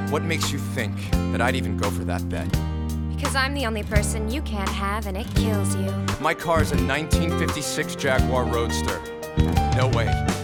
What makes you think that I'd even go for that bet? Because I'm the only person you can't have, and it kills you. My car's a 1956 Jaguar Roadster. No way.